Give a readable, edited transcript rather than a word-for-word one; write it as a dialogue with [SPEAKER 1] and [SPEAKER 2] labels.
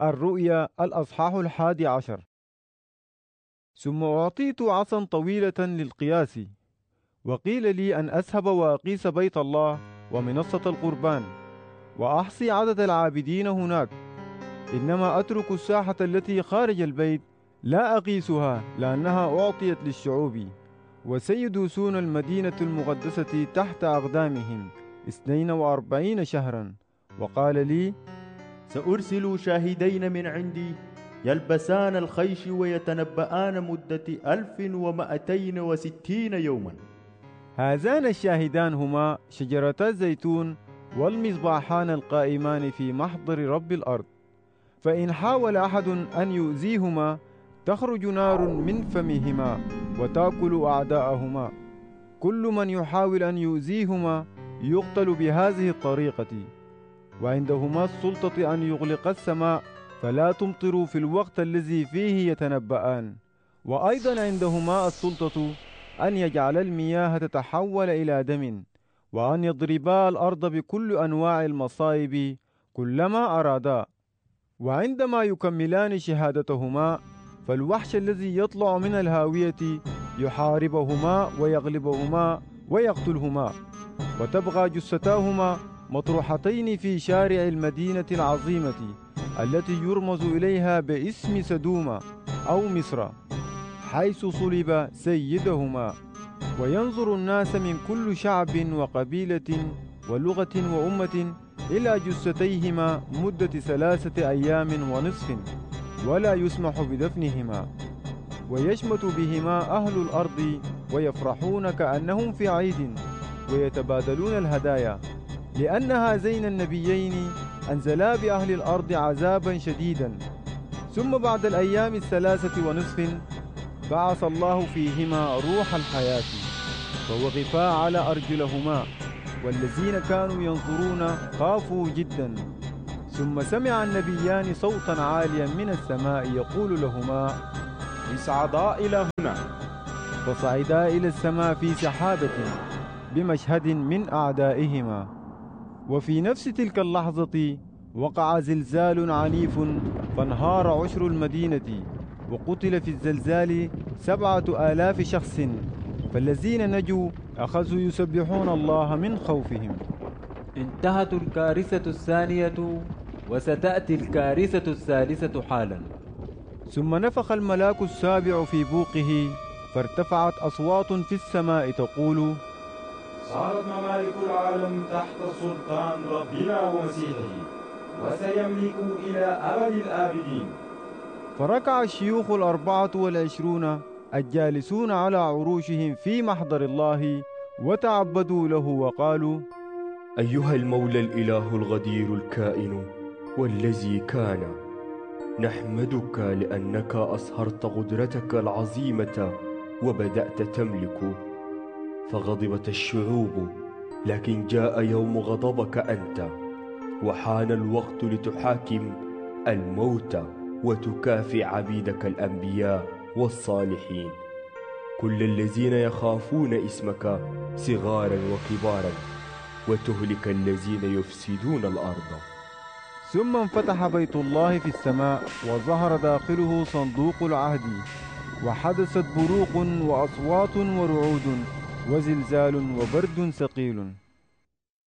[SPEAKER 1] الرؤيا الأصحاح 11. ثم أعطيت عصا طويلة للقياس، وقيل لي أن أذهب وأقيس بيت الله ومنصة القربان، وأحصي عدد العابدين هناك، إنما أترك الساحة التي خارج البيت لا أقيسها، لأنها أعطيت للشعوب، وسيدوسون المدينة المقدسة تحت أقدامهم 42 شهرا. وقال لي:
[SPEAKER 2] سأرسل شاهدين من عندي يلبسان الخيش ويتنبآن مدة 1260 يوما.
[SPEAKER 1] هذان الشاهدان هما شجرتا الزيتون والمصباحان القائمان في محضر رب الأرض. فإن حاول أحد أن يؤذيهما تخرج نار من فمهما وتأكل أعداءهما. كل من يحاول أن يؤذيهما يقتل بهذه الطريقة. وعندهما السلطة أن يغلق السماء فلا تمطر في الوقت الذي فيه يتنبآن، وأيضا عندهما السلطة أن يجعل المياه تتحول إلى دم، وأن يضربا الأرض بكل أنواع المصائب كلما أرادا. وعندما يكملان شهادتهما فالوحش الذي يطلع من الهاوية يحاربهما ويغلبهما ويقتلهما، وتبقى جثتاهما مطروحتين في شارع المدينة العظيمة التي يرمز إليها باسم سدوم أو مصر، حيث صلب سيدهما. وينظر الناس من كل شعب وقبيلة ولغة وأمة إلى جثتيهما مدة 3 أيام ونصف، ولا يسمح بدفنهما. ويشمت بهما أهل الأرض ويفرحون كأنهم في عيد، ويتبادلون الهدايا، لأن هذين النبيين أنزلا بأهل الأرض عذابا شديدا. ثم بعد الأيام 3 ونصف بعث الله فيهما روح الحياة، فوقفا على أرجلهما، والذين كانوا ينظرون خافوا جدا. ثم سمع النبيان صوتا عاليا من السماء يقول لهما:
[SPEAKER 3] اصعدا إلى هنا.
[SPEAKER 1] فصعدا إلى السماء في سحابة بمشهد من أعدائهما. وفي نفس تلك اللحظة وقع زلزال عنيف، فانهار عشر المدينة، وقتل في الزلزال 7000 شخص. فالذين نجوا أخذوا يسبحون الله من خوفهم.
[SPEAKER 4] انتهت الكارثة الثانية، وستأتي الكارثة الثالثة حالا.
[SPEAKER 1] ثم نفخ الملاك السابع في بوقه، فارتفعت أصوات في السماء تقول:
[SPEAKER 3] صارت ممالك العالم تحت سلطان ربنا ومسيحه، وسيملك إلى أبد الآبدين.
[SPEAKER 1] فركع الشيوخ 24 الجالسون على عروشهم في محضر الله، وتعبدوا له وقالوا:
[SPEAKER 5] أيها المولى الإله الغدير الكائن والذي كان، نحمدك لأنك أظهرت قدرتك العظيمة وبدأت تملك. فغضبت الشعوب، لكن جاء يوم غضبك أنت، وحان الوقت لتحاكم الموتى وتكافئ عبيدك الأنبياء والصالحين، كل الذين يخافون اسمك صغارا وكبارا، وتهلك الذين يفسدون الأرض.
[SPEAKER 1] ثم انفتح بيت الله في السماء، وظهر داخله صندوق العهد، وحدثت بروق وأصوات ورعود وزلزال وبرد ثقيل.